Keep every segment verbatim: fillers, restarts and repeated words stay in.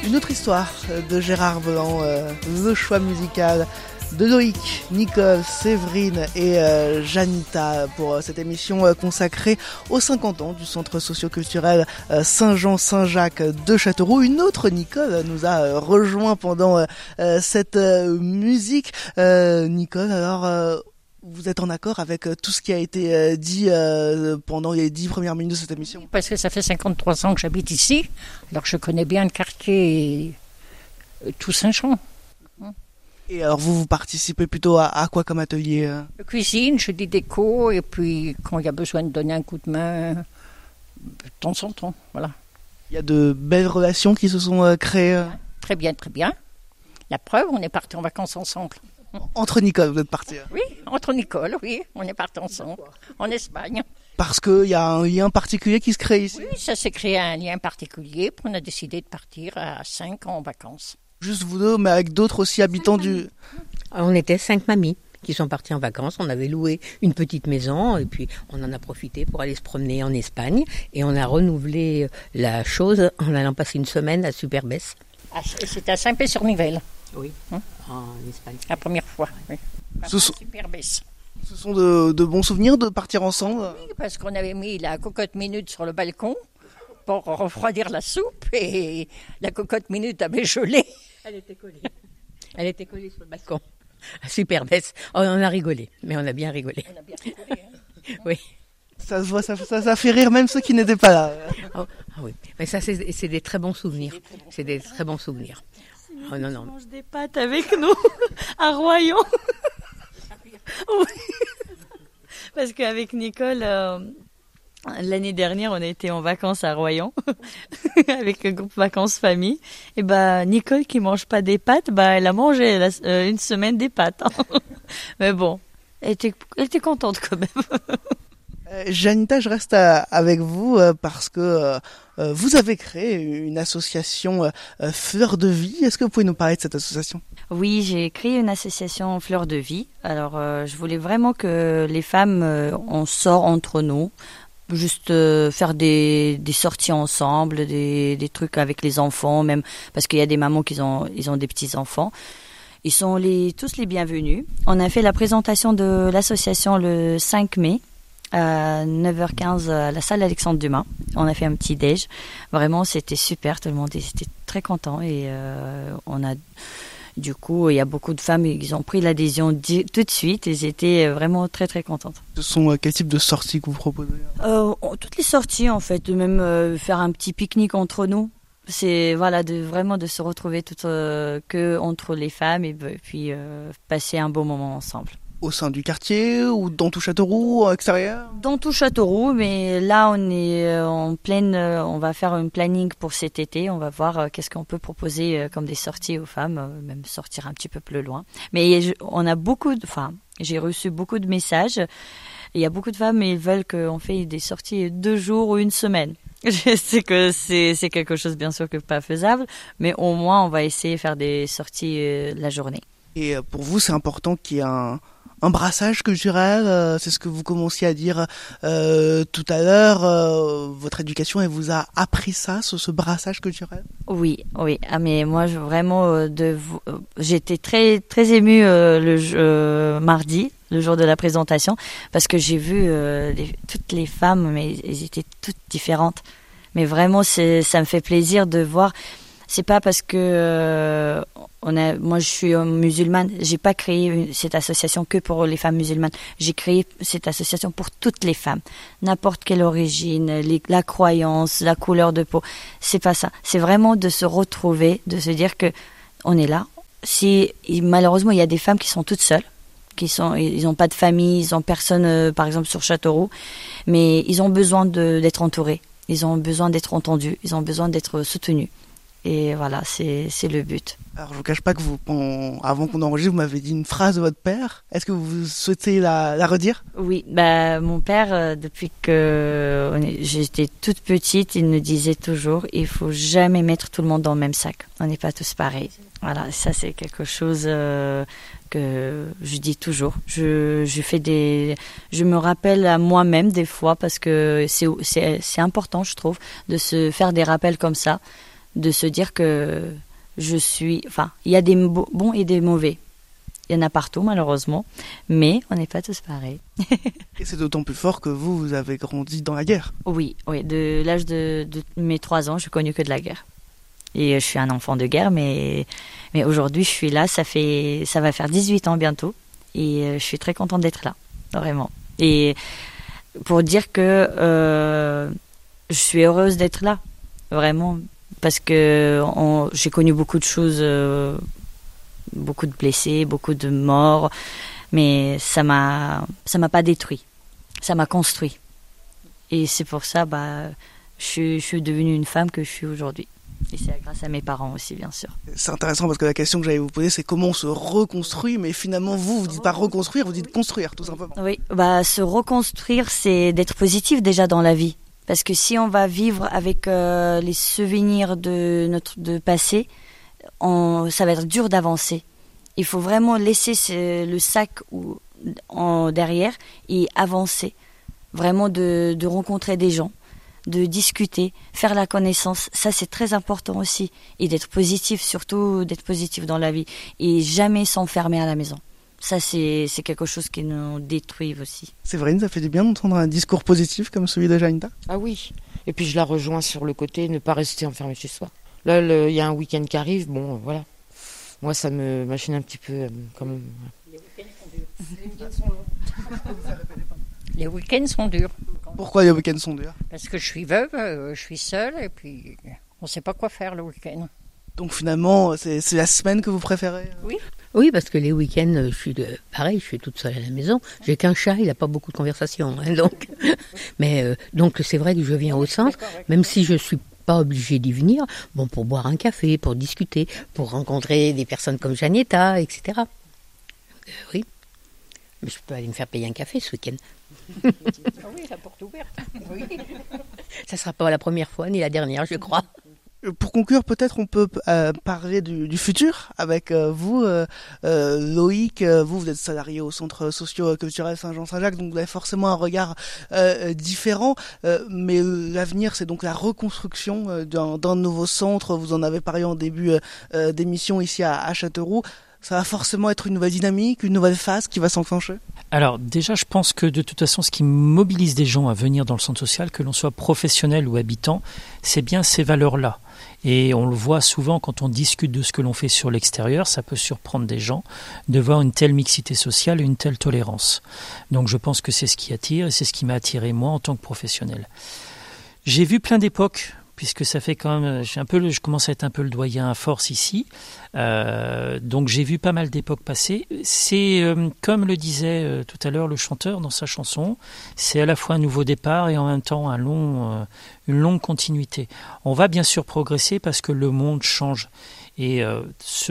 Une autre histoire de Gérard Blanc, euh, le choix musical de Loïc, Nicole, Séverine et euh, Janita pour euh, cette émission euh, consacrée aux cinquante ans du centre socio-culturel euh, Saint-Jean-Saint-Jacques de Châteauroux. Une autre Nicole nous a euh, rejoint pendant euh, cette euh, musique. Euh, Nicole, alors euh, vous êtes en accord avec euh, tout ce qui a été euh, dit euh, pendant les dix premières minutes de cette émission? Parce que ça fait cinquante-trois ans que j'habite ici, alors je connais bien le quartier et tout Saint-Jean. Et alors vous, vous participez plutôt à, à quoi comme atelier? euh Cuisine, je dis déco, et puis quand il y a besoin de donner un coup de main, de temps en temps, voilà. Il y a de belles relations qui se sont euh, créées euh Très bien, très bien. La preuve, on est partis en vacances ensemble. Entre Nicole, vous êtes partis? Oui, entre Nicole, oui, on est partis ensemble, en Espagne. Parce qu'il y a un lien particulier qui se crée ici? Oui, ça s'est créé un lien particulier, puis on a décidé de partir à cinq en vacances. Juste vous deux, mais avec d'autres aussi habitants du... On était cinq mamies qui sont parties en vacances. On avait loué une petite maison et puis on en a profité pour aller se promener en Espagne. Et on a renouvelé la chose en allant passer une semaine à Superbès. C'était à Saint-Pé-sur-Nivelle. Oui, hein? En Espagne. La première fois, oui. Ce sont, Superbès. ce sont de, de bons souvenirs de partir ensemble? Oui, parce qu'on avait mis la cocotte minute sur le balcon pour refroidir la soupe et la cocotte minute avait gelé. Elle était collée. Elle était collée sur le balcon. Superbès. Oh, on a rigolé, mais on a bien rigolé. On a bien rigolé, hein. Oui. Ça se voit, ça, ça, ça fait rire même ceux qui n'étaient pas là. Oh, ah oui, mais ça c'est, c'est des très bons souvenirs. C'est des très bons souvenirs. Oh non, non. On mange des pâtes avec nous à Royan. Oui. Parce qu'avec Nicole, euh, l'année dernière, on a été en vacances à Royan avec le groupe Vacances Famille. Et bah Nicole qui mange pas des pâtes, bah elle a mangé la, euh, une semaine des pâtes. Hein. Mais bon, elle était, elle était contente quand même. Euh, Janita, je reste à, avec vous euh, parce que euh, euh, vous avez créé une association euh, Fleur de Vie. Est-ce que vous pouvez nous parler de cette association? Oui, j'ai créé une association Fleur de Vie. Alors, euh, je voulais vraiment que les femmes, euh, on sort entre nous, juste euh, faire des, des sorties ensemble, des, des trucs avec les enfants, même parce qu'il y a des mamans qui ont, ils ont des petits enfants. Ils sont les, tous les bienvenus. On a fait la présentation de l'association le cinq mai. À neuf heures quinze à la salle Alexandre Dumas. On a fait un petit déj. Vraiment, c'était super. Tout le monde était très content et euh, on a du coup, il y a beaucoup de femmes qui ont pris l'adhésion di- tout de suite et j'étais vraiment très très contente. Ce sont euh, quel type de sorties que vous proposez? euh, Toutes les sorties en fait, même euh, faire un petit pique-nique entre nous. C'est voilà de vraiment de se retrouver tout euh, que entre les femmes et, et puis euh, passer un beau moment ensemble. Au sein du quartier ou dans tout Châteauroux, à l'extérieur? Dans tout Châteauroux, mais là on est en pleine, on va faire un planning pour cet été, on va voir qu'est-ce qu'on peut proposer comme des sorties aux femmes, même sortir un petit peu plus loin. Mais on a beaucoup, de, enfin j'ai reçu beaucoup de messages, il y a beaucoup de femmes et ils veulent qu'on fait des sorties deux jours ou une semaine. Je sais que c'est, c'est quelque chose bien sûr que pas faisable, mais au moins on va essayer de faire des sorties euh, la journée. Et pour vous c'est important qu'il y ait un... un brassage culturel, euh, c'est ce que vous commenciez à dire euh, tout à l'heure. Euh, votre éducation, elle vous a appris ça, ce, ce brassage culturel? Oui, oui. Ah mais moi, je, vraiment, euh, de, euh, j'étais très très émue euh, le euh, mardi, le jour de la présentation, parce que j'ai vu euh, les, toutes les femmes, mais elles étaient toutes différentes. Mais vraiment, c'est, ça me fait plaisir de voir. C'est pas parce que euh, on a, moi je suis musulmane, j'ai pas créé cette association que pour les femmes musulmanes. J'ai créé cette association pour toutes les femmes, n'importe quelle origine, les, la croyance, la couleur de peau. C'est pas ça. C'est vraiment de se retrouver, de se dire que on est là. Si malheureusement il y a des femmes qui sont toutes seules, qui sont, ils n'ont pas de famille, ils ont personne, euh, par exemple sur Châteauroux, mais ils ont besoin de, d'être entourés, ils ont besoin d'être entendus, ils ont besoin d'être soutenus. Et voilà, c'est, c'est le but. Alors, je vous cache pas que vous, on, avant qu'on enregistre, vous m'avez dit une phrase de votre père. Est-ce que vous souhaitez la, la redire? Oui, bah, mon père, euh, depuis que on est, j'étais toute petite, il nous disait toujours, il faut jamais mettre tout le monde dans le même sac. On n'est pas tous pareils. Voilà, ça c'est quelque chose euh, que je dis toujours. Je, je fais des, je me rappelle à moi-même des fois parce que c'est, c'est, c'est important, je trouve, de se faire des rappels comme ça. de se dire que je suis... Enfin, il y a des bons et des mauvais. Il y en a partout, malheureusement, mais on n'est pas tous pareils. Et c'est d'autant plus fort que vous, vous avez grandi dans la guerre. Oui, oui. De l'âge de, de mes trois ans, je n'ai connu que de la guerre. Et je suis un enfant de guerre, mais, mais aujourd'hui, je suis là. Ça, fait, ça va faire dix-huit ans bientôt. Et je suis très contente d'être là, vraiment. Et pour dire que euh, je suis heureuse d'être là, vraiment. Parce que on, j'ai connu beaucoup de choses... Euh, beaucoup de blessés, beaucoup de morts, mais ça m'a ça m'a pas détruit, ça m'a construit. Et c'est pour ça bah je suis, je suis devenue une femme que je suis aujourd'hui. Et c'est grâce à mes parents aussi, bien sûr. C'est intéressant parce que la question que j'allais vous poser, c'est comment on se reconstruit, mais finalement vous, vous dites pas reconstruire, vous dites construire, tout simplement. Oui, bah se reconstruire, c'est d'être positif déjà dans la vie. Parce que si on va vivre avec euh, les souvenirs de notre de passé, On, ça va être dur d'avancer. Il faut vraiment laisser ce, le sac ou, en, derrière et avancer. Vraiment de, de rencontrer des gens, de discuter, faire la connaissance. Ça, c'est très important aussi. Et d'être positif, surtout d'être positif dans la vie. Et jamais s'enfermer à la maison. Ça, c'est, c'est quelque chose qui nous détruit aussi. Séverine, ça fait du bien d'entendre un discours positif comme celui de Janita. Ah oui. Et puis je la rejoins sur le côté ne pas rester enfermé chez soi. Là, il y a un week-end qui arrive, bon, voilà. Moi, ça me machine un petit peu, euh, quand même. Les week-ends sont durs. Les week-ends sont longs. Les week-ends sont durs. Pourquoi les week-ends sont durs? Parce que je suis veuve, euh, je suis seule, et puis on ne sait pas quoi faire le week-end. Donc finalement, c'est, c'est la semaine que vous préférez? Oui. Oui, parce que les week-ends, je suis de, pareil, je suis toute seule à la maison. J'ai qu'un chat, il n'a pas beaucoup de conversation, hein, donc. Mais euh, donc c'est vrai que je viens au centre, même si je suis pas obligé d'y venir, bon, pour boire un café, pour discuter, pour rencontrer des personnes comme Janietta, et cetera. Euh, oui, mais je peux aller me faire payer un café ce week-end. Ah oui, la porte ouverte. Oui. Ça sera pas la première fois ni la dernière, je crois. Pour conclure, peut-être on peut euh, parler du, du futur avec euh, vous, euh, euh, Loïc. Euh, vous, vous êtes salarié au Centre socio-culturel Saint-Jean-Saint-Jacques, donc vous avez forcément un regard euh, différent. Euh, mais l'avenir, c'est donc la reconstruction euh, d'un, d'un nouveau centre. Vous en avez parlé en début euh, d'émission ici à, à Châteauroux. Ça va forcément être une nouvelle dynamique, une nouvelle phase qui va s'enclencher? Alors déjà, je pense que de toute façon, ce qui mobilise des gens à venir dans le centre social, que l'on soit professionnel ou habitant, c'est bien ces valeurs-là. Et on le voit souvent quand on discute de ce que l'on fait sur l'extérieur, ça peut surprendre des gens de voir une telle mixité sociale et une telle tolérance. Donc je pense que c'est ce qui attire et c'est ce qui m'a attiré moi en tant que professionnel. J'ai vu plein d'époques, puisque ça fait quand même, j'ai un peu, le, je commence à être un peu le doyen à force ici, euh, donc j'ai vu pas mal d'époques passer. C'est euh, comme le disait euh, tout à l'heure le chanteur dans sa chanson, c'est à la fois un nouveau départ et en même temps un long, euh, une longue continuité. On va bien sûr progresser parce que le monde change et euh, se,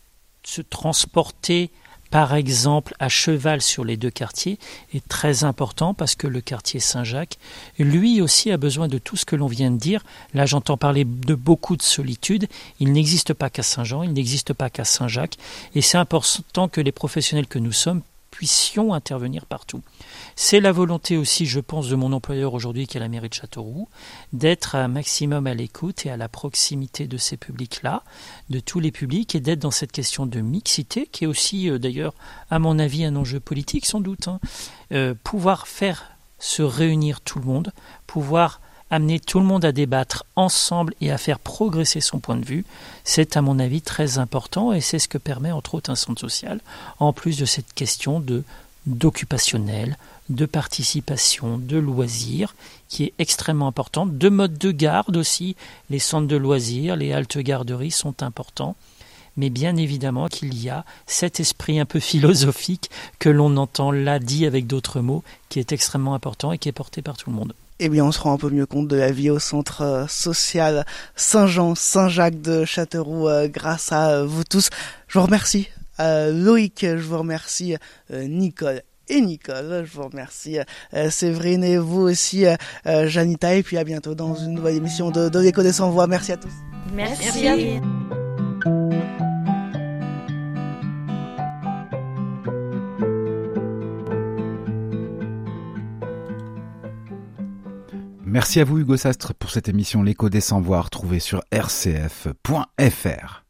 se transporter par exemple à cheval sur les deux quartiers est très important parce que le quartier Saint-Jacques, lui aussi a besoin de tout ce que l'on vient de dire. Là, j'entends parler de beaucoup de solitude. Il n'existe pas qu'à Saint-Jean, il n'existe pas qu'à Saint-Jacques. Et c'est important que les professionnels que nous sommes puissions intervenir partout. C'est la volonté aussi, je pense, de mon employeur aujourd'hui, qui est la mairie de Châteauroux, d'être un maximum à l'écoute et à la proximité de ces publics-là, de tous les publics, et d'être dans cette question de mixité, qui est aussi, euh, d'ailleurs, à mon avis, un enjeu politique, sans doute. Hein. Euh, pouvoir faire se réunir tout le monde, pouvoir amener tout le monde à débattre ensemble et à faire progresser son point de vue, c'est à mon avis très important et c'est ce que permet entre autres un centre social, en plus de cette question de d'occupationnel, de participation, de loisirs, qui est extrêmement importante, de mode de garde aussi, les centres de loisirs, les haltes garderies sont importants, mais bien évidemment qu'il y a cet esprit un peu philosophique que l'on entend là dit avec d'autres mots, qui est extrêmement important et qui est porté par tout le monde. Eh bien, on se rend un peu mieux compte de la vie au centre euh, social Saint-Jean, Saint-Jacques de Châteauroux euh, grâce à euh, vous tous. Je vous remercie euh, Loïc, je vous remercie euh, Nicole et Nicole, je vous remercie euh, Séverine et vous aussi euh, euh, Janita, et puis à bientôt dans une nouvelle émission de, de l'Écho des Sans Voix. Merci à tous. Merci. Merci. Merci à vous Hugo Sastre pour cette émission L'écho des sans-voix retrouvée sur r c f point f r.